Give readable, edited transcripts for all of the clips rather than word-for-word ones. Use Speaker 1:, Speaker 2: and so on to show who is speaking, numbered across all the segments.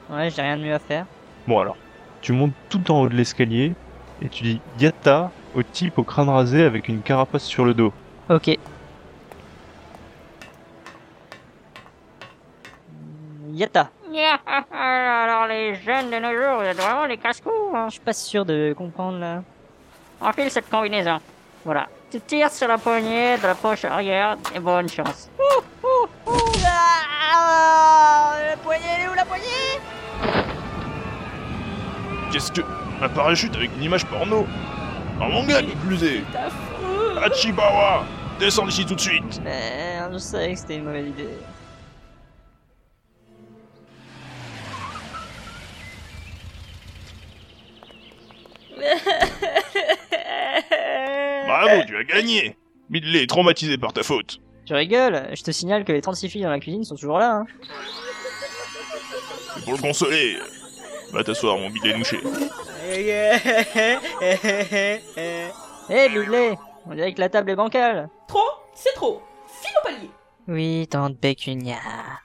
Speaker 1: Ouais, j'ai rien de mieux à faire.
Speaker 2: Bon alors, tu montes tout en haut de l'escalier et tu dis Yatta au type au crâne rasé avec une carapace sur le dos.
Speaker 1: Ok. Yatta.
Speaker 3: Alors les jeunes de nos jours, vous êtes vraiment des casse-cou, hein.
Speaker 1: Je suis pas sûr de comprendre là.
Speaker 3: Enfile cette combinaison. Voilà. Tu tires sur la poignée de la poche arrière et bonne chance.
Speaker 1: La poignée, elle est où la poignée?
Speaker 2: Qu'est-ce que... Un parachute avec une image porno? Un manga qui plus est.
Speaker 1: C'est affreux.
Speaker 2: Hachibawa, descends d'ici tout de suite.
Speaker 1: Merde, je savais que c'était une mauvaise idée.
Speaker 2: Bravo, tu as gagné. Midley est traumatisé par ta faute.
Speaker 1: Tu rigoles? Je te signale que les 36 filles dans la cuisine sont toujours là, hein.
Speaker 2: Et pour le consoler, va t'asseoir mon Midley nouché.
Speaker 1: Hé, Bidley, on dirait que la table est bancale.
Speaker 4: Trop, c'est trop. File au palier.
Speaker 1: Oui, tante Pécunia.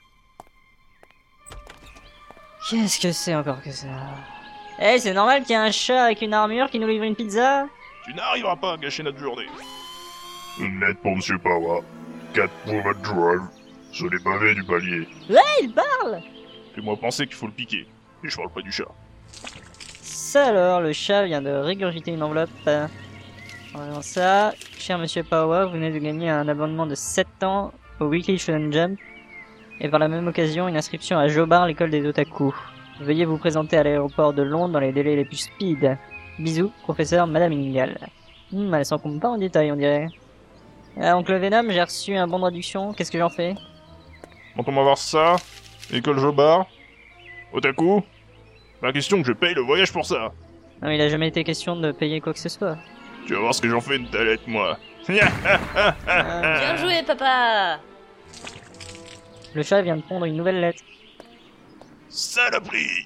Speaker 1: Qu'est-ce que c'est encore que ça? Eh, c'est normal qu'il y ait un chat avec une armure qui nous livre une pizza?
Speaker 2: Tu n'arriveras pas à gâcher notre journée.
Speaker 5: Une lettre pour Monsieur Pawa. 4 pour votre drive. Sur les pavés du palier.
Speaker 1: Ouais, il parle!
Speaker 2: Fais-moi penser qu'il faut le piquer. Et je parle pas du chat.
Speaker 1: Ça alors, le chat vient de régurgiter une enveloppe. En voyant ça, cher monsieur Pawa, vous venez de gagner un abonnement de 7 ans au Weekly Shonen Jump. Et par la même occasion, une inscription à Jobar, l'école des otaku. Veuillez vous présenter à l'aéroport de Londres dans les délais les plus speed. Bisous, professeur Madame Ingal. Elle s'en compte pas en détail, on dirait. Oncle Venom, j'ai reçu un bon de réduction, qu'est-ce que j'en fais?
Speaker 2: Quand on va voir ça, école Jobar, Otaku, pas question que je paye le voyage pour ça.
Speaker 1: Non, il a jamais été question de payer quoi que ce soit.
Speaker 2: Tu vas voir ce que j'en fais de ta lettre, moi.
Speaker 4: Bien joué, papa.
Speaker 1: Le chat vient de pondre une nouvelle lettre.
Speaker 2: Saloperie.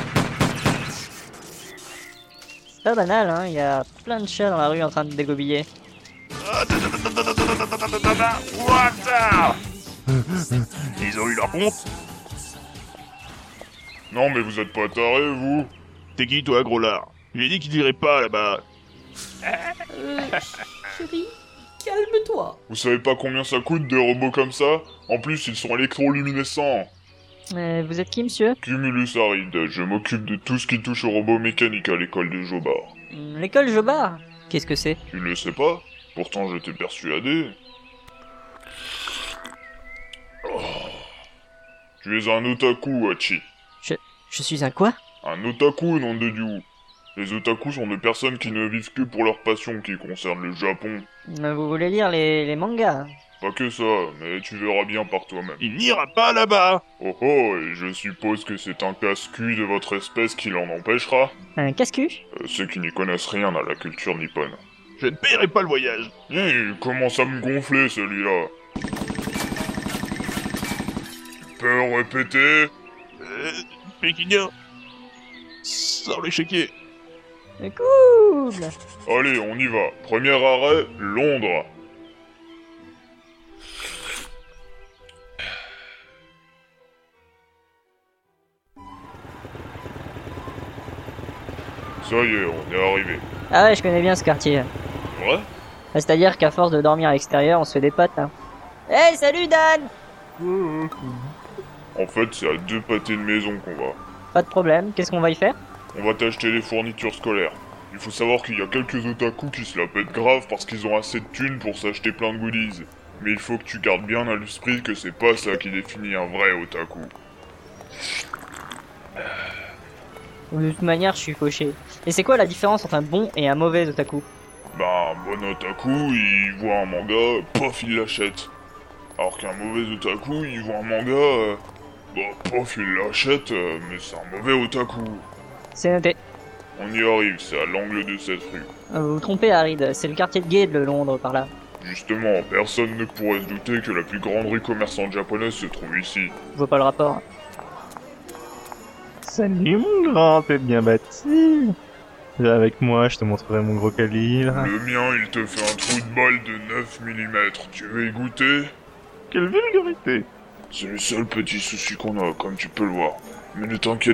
Speaker 1: C'est pas banal, hein, il y a plein de chats dans la rue en train de dégobiller.
Speaker 2: What? Ils ont eu leur compte?
Speaker 5: Non mais vous êtes pas tarés, vous?
Speaker 2: T'es qui, toi, gros lard? J'ai dit qu'il irait pas, là-bas.
Speaker 4: Chérie, calme-toi.
Speaker 5: Vous savez pas combien ça coûte des robots comme ça? En plus, ils sont électroluminescents.
Speaker 1: Vous êtes qui, monsieur?
Speaker 5: Cumulus Aride, je m'occupe de tout ce qui touche aux robots mécaniques à l'école de Jobar.
Speaker 1: L'école Jobar? Qu'est-ce que c'est?
Speaker 5: Tu le sais pas? Pourtant j'étais persuadé. Oh. Tu es un otaku, Hachi.
Speaker 1: Je suis un quoi?
Speaker 5: Un otaku, nom de Dieu. Les otaku sont des personnes qui ne vivent que pour leur passion qui concerne le Japon.
Speaker 1: Vous voulez lire les mangas?
Speaker 5: Pas que ça, mais tu verras bien par toi-même.
Speaker 2: Il n'ira pas là-bas.
Speaker 5: Oh oh, et je suppose que c'est un casse-cul de votre espèce qui l'en empêchera.
Speaker 1: Un casse-cul?
Speaker 5: Ceux qui n'y connaissent rien à la culture nippone.
Speaker 2: Je ne paierai pas le voyage.
Speaker 5: Il commence à me gonfler celui-là. Tu peux répéter?
Speaker 2: Pékinien. Sors le chéquier.
Speaker 1: Cool!
Speaker 5: Allez, on y va. Premier arrêt, Londres. Ça y est, on est arrivé.
Speaker 1: Ah ouais, je connais bien ce quartier.
Speaker 5: Ouais?
Speaker 1: C'est-à-dire qu'à force de dormir à l'extérieur, on se fait des potes, hein. Hey, salut Dan!
Speaker 5: En fait, c'est à 2 pâtés de maison qu'on va.
Speaker 1: Pas de problème, qu'est-ce qu'on va y faire?
Speaker 5: On va t'acheter les fournitures scolaires. Il faut savoir qu'il y a quelques otaku qui se la pètent grave parce qu'ils ont assez de thunes pour s'acheter plein de goodies. Mais il faut que tu gardes bien à l'esprit que c'est pas ça qui définit un vrai otaku.
Speaker 1: De toute manière, je suis fauché. Et c'est quoi la différence entre un bon et un mauvais otaku?
Speaker 5: Bah, un bon otaku, il voit un manga, pof, il l'achète. Alors qu'un mauvais otaku, il voit un manga, pof, il l'achète, mais c'est un mauvais otaku.
Speaker 1: C'est noté.
Speaker 5: On y arrive, c'est à l'angle de cette rue.
Speaker 1: Vous vous trompez, Harid, c'est le quartier de gay de Londres, par là.
Speaker 5: Justement, personne ne pourrait se douter que la plus grande rue commerçante japonaise se trouve ici.
Speaker 1: Je vois pas le rapport.
Speaker 2: Salut mon grand, t'es bien bâti. Viens avec moi, je te montrerai mon gros calibre.
Speaker 5: Le mien, il te fait un trou de balle de 9 mm. Tu veux y goûter?
Speaker 2: Quelle vulgarité.
Speaker 5: C'est le seul petit souci qu'on a, comme tu peux le voir. Mais ne t'inquiète